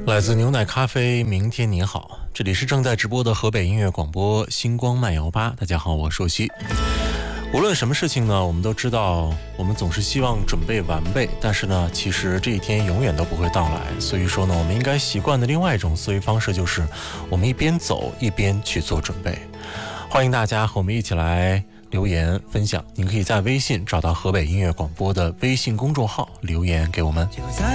来自牛奶咖啡，明天你好，这里是正在直播的河北音乐广播星光慢摇吧。大家好，我是西。无论什么事情呢，我们都知道，我们总是希望准备完备，但是呢，其实这一天永远都不会到来。所以说呢，我们应该习惯的另外一种思维方式就是，我们一边走一边去做准备。欢迎大家和我们一起来留言分享，您可以在微信找到河北音乐广播的微信公众号留言给我们。 就在